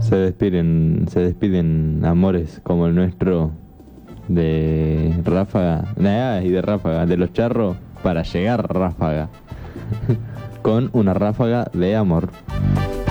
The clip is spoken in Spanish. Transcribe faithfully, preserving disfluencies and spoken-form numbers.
Se despiden, se despiden amores como el nuestro de Ráfaga, nada, y de Ráfaga, de los charros para llegar a Ráfaga con una ráfaga de amor.